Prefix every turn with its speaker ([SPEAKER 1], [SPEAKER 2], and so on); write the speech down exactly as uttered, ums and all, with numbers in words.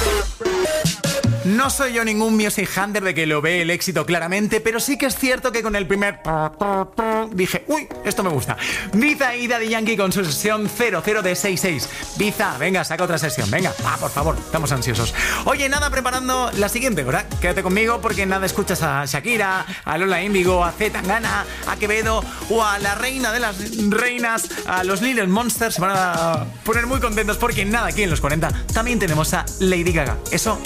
[SPEAKER 1] No soy yo ningún music hunter de que lo ve el éxito claramente, pero sí que es cierto que con el primer dije, uy, esto me gusta. Biza y Daddy Yankee con su sesión cero cero de sesenta y seis. Biza, venga, saca otra sesión, venga, va, por favor, estamos ansiosos. Oye, nada, preparando la siguiente hora. Quédate conmigo porque nada, escuchas a Shakira, a Lola Índigo, a Z Tangana, a Quevedo o a la reina de las reinas, a los Little Monsters. Se van a poner muy contentos porque nada, aquí en los cuarenta también tenemos a Lady Gaga. Eso